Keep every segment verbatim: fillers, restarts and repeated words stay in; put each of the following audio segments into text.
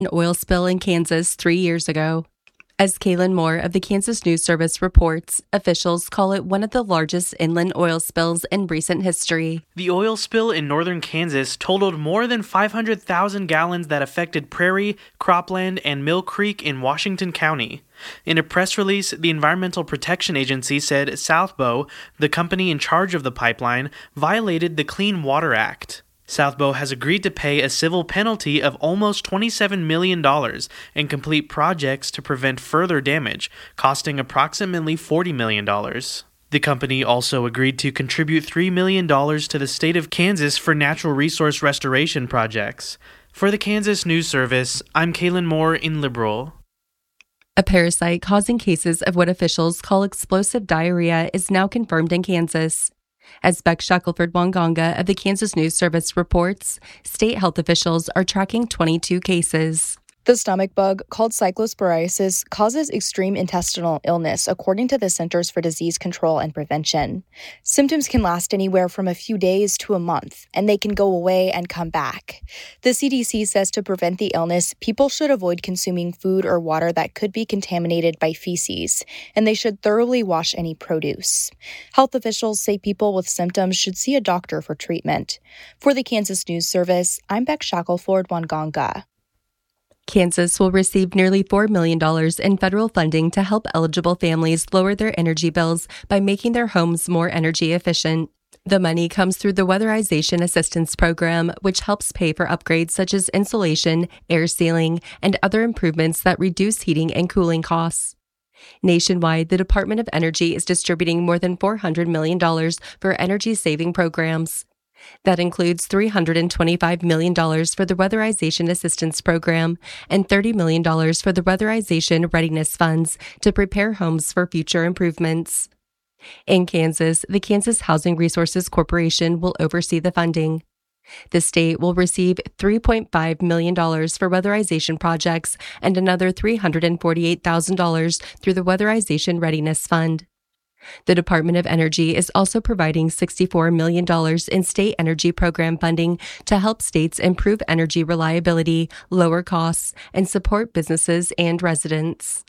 An oil spill in Kansas three years ago. As Kaylin Moore of the Kansas News Service reports, officials call it one of the largest inland oil spills in recent history. The oil spill in northern Kansas totaled more than five hundred thousand gallons that affected Prairie, Cropland, and Mill Creek in Washington County. In a press release, the Environmental Protection Agency said South Bow, the company in charge of the pipeline, violated the Clean Water Act. South Bow has agreed to pay a civil penalty of almost twenty-seven million dollars and complete projects to prevent further damage, costing approximately forty million dollars. The company also agreed to contribute three million dollars to the state of Kansas for natural resource restoration projects. For the Kansas News Service, I'm Kaylin Moore in Liberal. A parasite causing cases of what officials call explosive diarrhea is now confirmed in Kansas. As Beck Shackelford-Wanganga of the Kansas News Service reports, state health officials are tracking twenty-two cases. The stomach bug, called cyclosporiasis, causes extreme intestinal illness, according to the Centers for Disease Control and Prevention. Symptoms can last anywhere from a few days to a month, and they can go away and come back. The C D C says to prevent the illness, people should avoid consuming food or water that could be contaminated by feces, and they should thoroughly wash any produce. Health officials say people with symptoms should see a doctor for treatment. For the Kansas News Service, I'm Beck Shackelford-Wanganga. Kansas will receive nearly four million dollars in federal funding to help eligible families lower their energy bills by making their homes more energy efficient. The money comes through the Weatherization Assistance Program, which helps pay for upgrades such as insulation, air sealing, and other improvements that reduce heating and cooling costs. Nationwide, the Department of Energy is distributing more than four hundred million dollars for energy-saving programs. That includes three hundred twenty-five million dollars for the Weatherization Assistance Program and thirty million dollars for the Weatherization Readiness Funds to prepare homes for future improvements. In Kansas, the Kansas Housing Resources Corporation will oversee the funding. The state will receive three point five million dollars for weatherization projects and another three hundred forty-eight thousand dollars through the Weatherization Readiness Fund. The Department of Energy is also providing sixty-four million dollars in state energy program funding to help states improve energy reliability, lower costs, and support businesses and residents.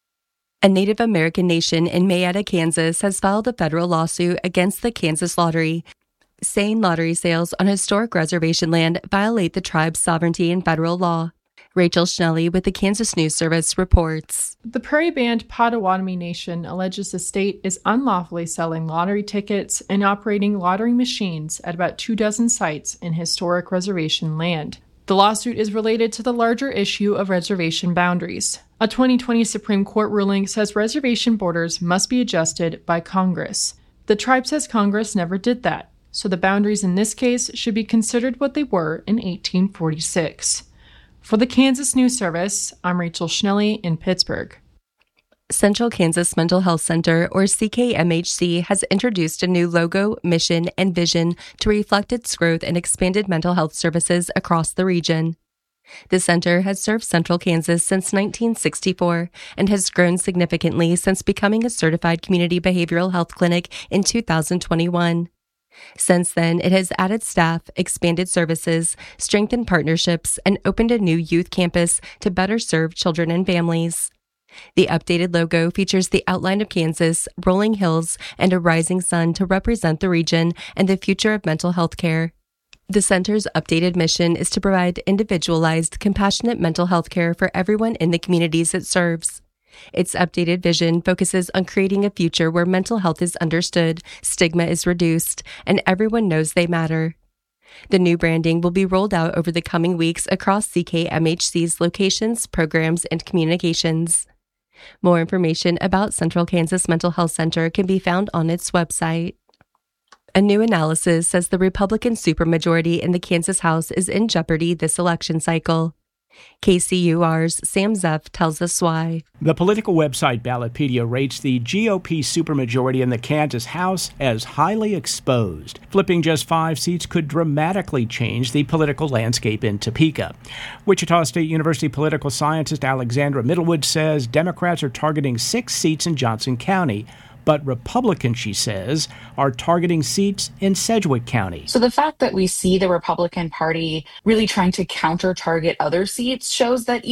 A Native American nation in Mayetta, Kansas, has filed a federal lawsuit against the Kansas Lottery, saying lottery sales on historic reservation land violate the tribe's sovereignty and federal law. Rachel Schnelly with the Kansas News Service reports. The Prairie Band Potawatomi Nation alleges the state is unlawfully selling lottery tickets and operating lottery machines at about two dozen sites in historic reservation land. The lawsuit is related to the larger issue of reservation boundaries. A twenty twenty Supreme Court ruling says reservation borders must be adjusted by Congress. The tribe says Congress never did that, so the boundaries in this case should be considered what they were in eighteen forty-six. For the Kansas News Service, I'm Rachel Schnelly in Pittsburgh. Central Kansas Mental Health Center, or C K M H C, has introduced a new logo, mission, and vision to reflect its growth and expanded mental health services across the region. The center has served Central Kansas since nineteen sixty-four and has grown significantly since becoming a certified community behavioral health clinic in two thousand twenty-one. Since then, it has added staff, expanded services, strengthened partnerships, and opened a new youth campus to better serve children and families. The updated logo features the outline of Kansas, rolling hills, and a rising sun to represent the region and the future of mental health care. The center's updated mission is to provide individualized, compassionate mental health care for everyone in the communities it serves. Its updated vision focuses on creating a future where mental health is understood, stigma is reduced, and everyone knows they matter. The new branding will be rolled out over the coming weeks across C K M H C's locations, programs, and communications. More information about Central Kansas Mental Health Center can be found on its website. A new analysis says the Republican supermajority in the Kansas House is in jeopardy this election cycle. K C U R's Sam Zeff tells us why. The political website Ballotpedia rates the G O P supermajority in the Kansas House as highly exposed. Flipping just five seats could dramatically change the political landscape in Topeka. Wichita State University political scientist Alexandra Middlewood says Democrats are targeting six seats in Johnson County, But Republicans, she says, are targeting seats in Sedgwick County. So the fact that we see the Republican Party really trying to counter-target other seats shows that